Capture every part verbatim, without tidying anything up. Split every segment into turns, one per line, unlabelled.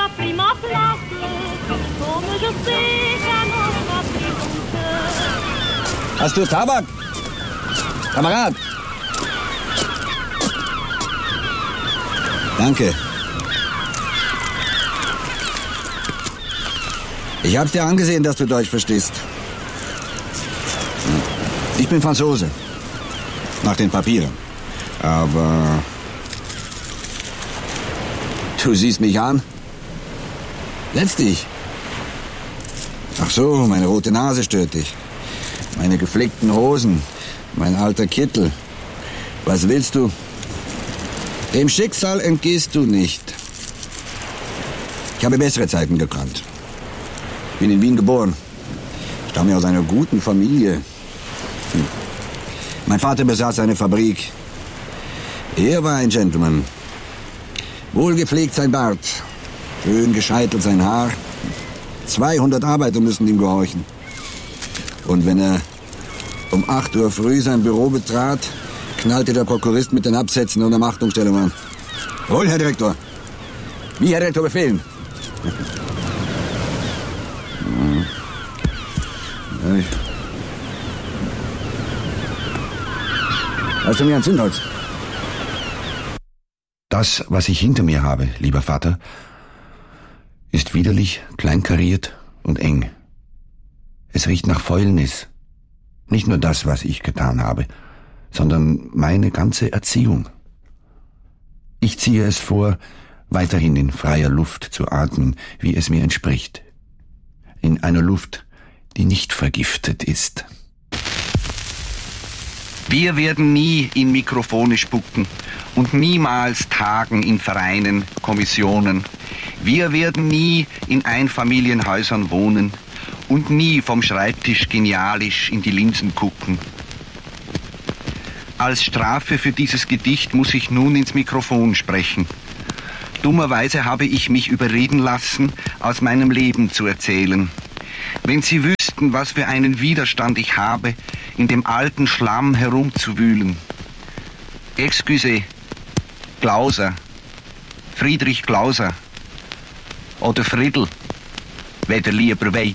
la prima place, come je sais qu'un homme a pris ton cœur.
Hast du Tabak? Kamerad! Danke. Ich hab's dir angesehen, dass du Deutsch verstehst. Ich bin Franzose. Nach den Papieren. Aber... Du siehst mich an. Setz dich. Ach so, meine rote Nase stört dich. Meine geflickten Hosen. Mein alter Kittel. Was willst du? Dem Schicksal entgehst du nicht. Ich habe bessere Zeiten gekannt. Bin in Wien geboren. Stamme aus einer guten Familie. Hm. Mein Vater besaß eine Fabrik. Er war ein Gentleman. Wohlgepflegt sein Bart. Schön gescheitelt sein Haar. zweihundert Arbeiter müssen ihm gehorchen. Und wenn er um acht Uhr früh sein Büro betrat, knallte der Prokurist mit den Absätzen und der Machtungsstellung an. Wohl, Herr Direktor. Wie Herr Direktor befehlen. Hast du mir ein Zündholz?
Das, was ich hinter mir habe, lieber Vater, ist widerlich, kleinkariert und eng. Es riecht nach Fäulnis. Nicht nur das, was ich getan habe, sondern meine ganze Erziehung. Ich ziehe es vor, weiterhin in freier Luft zu atmen, wie es mir entspricht. In einer Luft, die nicht vergiftet ist.
Wir werden nie in Mikrofone spucken und niemals tagen in Vereinen, Kommissionen. Wir werden nie in Einfamilienhäusern wohnen und nie vom Schreibtisch genialisch in die Linsen gucken. Als Strafe für dieses Gedicht muss ich nun ins Mikrofon sprechen. Dummerweise habe ich mich überreden lassen, aus meinem Leben zu erzählen. Wenn Sie wüssten, was für einen Widerstand ich habe, in dem alten Schlamm herumzuwühlen. Excuse, Glauser, Friedrich Glauser oder Friedl, wer der lieber weit.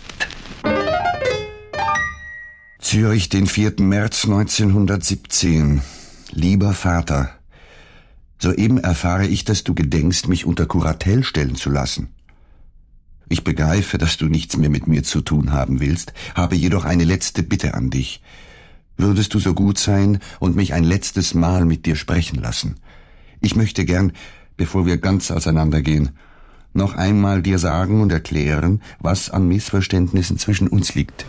Zürich, den vierten März neunzehnhundertsiebzehn. Lieber Vater, soeben erfahre ich, dass du gedenkst, mich unter Kuratel stellen zu lassen. Ich begreife, dass du nichts mehr mit mir zu tun haben willst, habe jedoch eine letzte Bitte an dich. Würdest du so gut sein und mich ein letztes Mal mit dir sprechen lassen? Ich möchte gern, bevor wir ganz auseinandergehen, noch einmal dir sagen und erklären, was an Missverständnissen zwischen uns liegt.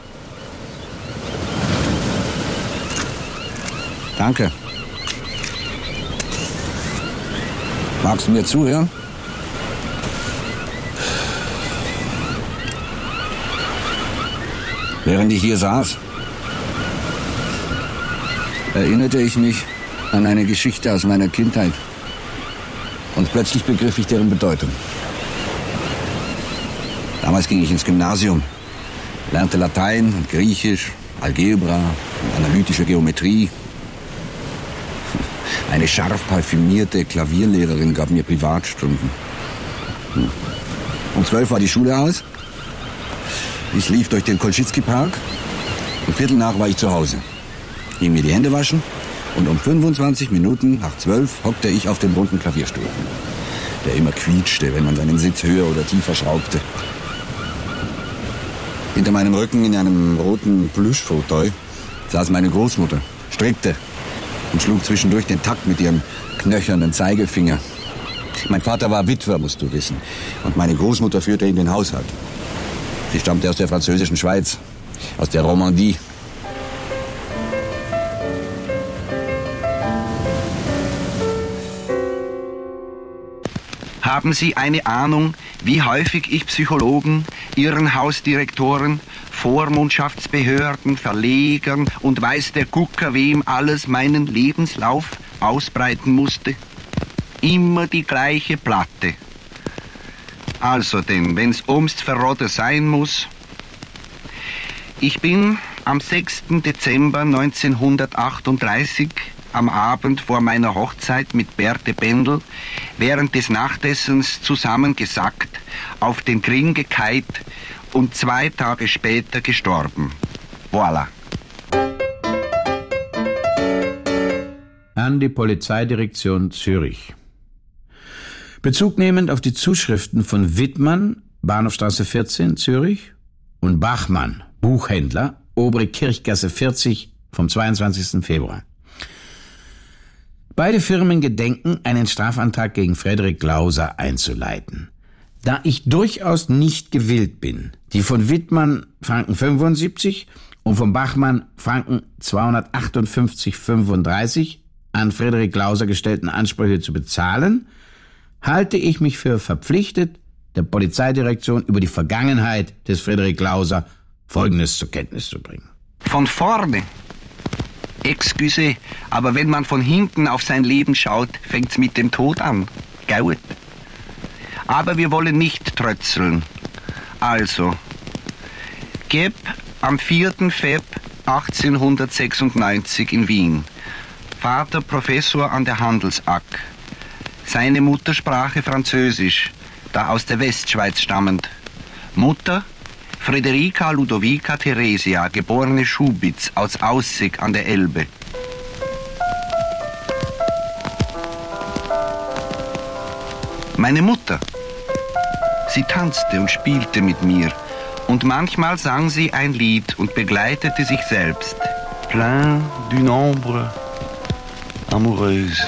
Danke. Magst du mir zuhören? Während ich hier saß, erinnerte ich mich an eine Geschichte aus meiner Kindheit. Und plötzlich begriff ich deren Bedeutung. Damals ging ich ins Gymnasium, lernte Latein und Griechisch, Algebra und analytische Geometrie. Eine scharf parfümierte Klavierlehrerin gab mir Privatstunden. Um zwölf war die Schule aus. Ich lief durch den Kolschitzki-Park. Um Viertel nach war ich zu Hause. Ging mir die Hände waschen und um fünfundzwanzig Minuten nach zwölf hockte ich auf dem runden Klavierstuhl, der immer quietschte, wenn man seinen Sitz höher oder tiefer schraubte. Hinter meinem Rücken in einem roten Plüschfauteuil saß meine Großmutter, strickte und schlug zwischendurch den Takt mit ihrem knöchernen Zeigefinger. Mein Vater war Witwer, musst du wissen, und meine Großmutter führte ihn den Haushalt. Sie stammte aus der französischen Schweiz, aus der Romandie.
Haben Sie eine Ahnung, wie häufig ich Psychologen, Irrenhausdirektoren, Vormundschaftsbehörden, Verlegern und weiß der Kucker wem alles meinen Lebenslauf ausbreiten musste? Immer die gleiche Platte. Also denn, wenn's ums Verrodde sein muss. Ich bin am sechsten Dezember neunzehnhundertachtunddreißig am Abend vor meiner Hochzeit mit Berthe Bendel während des Nachtessens zusammengesackt auf den Gring gekeit und zwei Tage später gestorben. Voilà.
An die Polizeidirektion Zürich. Bezug nehmend auf die Zuschriften von Wittmann, Bahnhofstraße vierzehn, Zürich, und Bachmann, Buchhändler, Obere Kirchgasse vierzig, vom zweiundzwanzigsten Februar. Beide Firmen gedenken, einen Strafantrag gegen Frederik Glauser einzuleiten. Da ich durchaus nicht gewillt bin, die von Wittmann Franken fünfundsiebzig und von Bachmann Franken zweihundertachtundfünfzig Komma fünfunddreißig an Frederik Glauser gestellten Ansprüche zu bezahlen, halte ich mich für verpflichtet, der Polizeidirektion über die Vergangenheit des Frederik Glauser Folgendes zur Kenntnis zu bringen.
Von vorne. Excuse, aber wenn man von hinten auf sein Leben schaut, fängt's mit dem Tod an. Gut. Aber wir wollen nicht trötzeln. Also, geb am vierten Februar achtzehnhundertsechsundneunzig in Wien. Vater Professor an der Handelsakk. Seine Muttersprache Französisch, da aus der Westschweiz stammend. Mutter Friederika Ludovica Theresia, geborene Schubitz, aus Aussig an der Elbe. Meine Mutter. Sie tanzte und spielte mit mir. Und manchmal sang sie ein Lied und begleitete sich selbst. Plein d'une ombre amoureuse.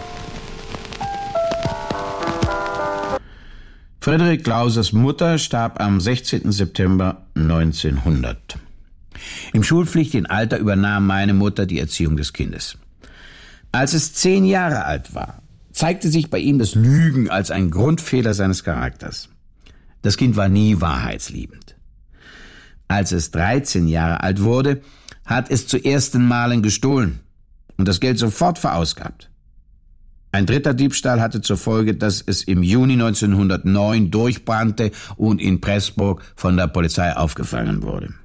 Frederik Glausers Mutter starb am sechzehnten September neunzehnhundert. Im schulpflichtigen Alter übernahm meine Mutter die Erziehung des Kindes. Als es zehn Jahre alt war, zeigte sich bei ihm das Lügen als ein Grundfehler seines Charakters. Das Kind war nie wahrheitsliebend. Als es dreizehn Jahre alt wurde, hat es zu ersten Malen gestohlen und das Geld sofort verausgabt. Ein dritter Diebstahl hatte zur Folge, dass es im Juni neunzehnhundertneun durchbrannte und in Pressburg von der Polizei aufgefangen wurde.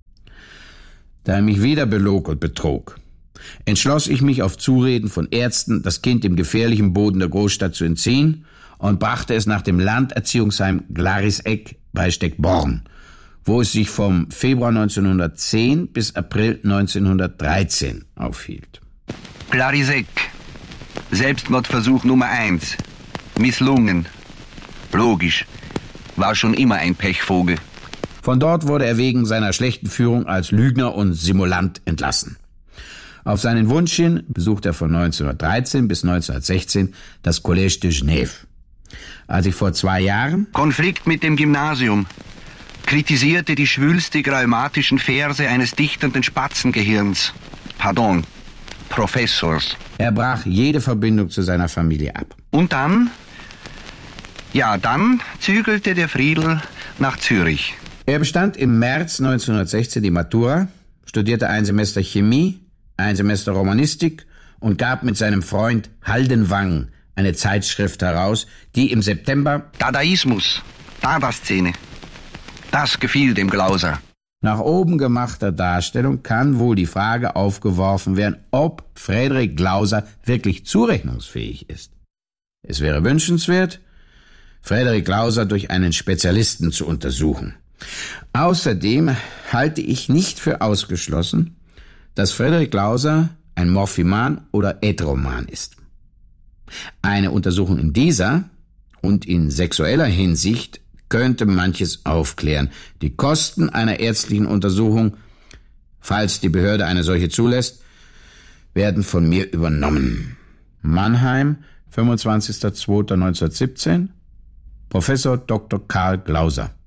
Da er mich wieder belog und betrog, entschloss ich mich auf Zureden von Ärzten, das Kind dem gefährlichen Boden der Großstadt zu entziehen und brachte es nach dem Landerziehungsheim Glarisegg bei Steckborn, wo es sich vom Februar neunzehnhundertzehn bis April neunzehnhundertdreizehn aufhielt.
Glarisegg. Selbstmordversuch Nummer eins. Misslungen. Logisch. War schon immer ein Pechvogel.
Von dort wurde er wegen seiner schlechten Führung als Lügner und Simulant entlassen. Auf seinen Wunsch hin besuchte er von neunzehnhundertdreizehn bis neunzehnhundertsechzehn das Collège de Genève. Als ich vor zwei Jahren...
Konflikt mit dem Gymnasium. Kritisierte die schwülstig rheumatischen Verse eines dichtenden Spatzengehirns. Pardon. Professors.
Er brach jede Verbindung zu seiner Familie ab.
Und dann? Ja, dann zügelte der Friedl nach Zürich.
Er bestand im März neunzehnhundertsechzehn die Matura, studierte ein Semester Chemie, ein Semester Romanistik und gab mit seinem Freund Haldenwang eine Zeitschrift heraus, die im September...
Dadaismus, Dada-Szene. Das gefiel dem Glauser.
Nach oben gemachter Darstellung kann wohl die Frage aufgeworfen werden, ob Frederik Glauser wirklich zurechnungsfähig ist. Es wäre wünschenswert, Frederik Glauser durch einen Spezialisten zu untersuchen. Außerdem halte ich nicht für ausgeschlossen, dass Frederik Glauser ein Morphiman oder Heteroman ist. Eine Untersuchung in dieser und in sexueller Hinsicht könnte manches aufklären. Die Kosten einer ärztlichen Untersuchung, falls die Behörde eine solche zulässt, werden von mir übernommen. Mannheim, fünfundzwanzigster zweiter neunzehnhundertsiebzehn, Professor Doktor Karl Glauser.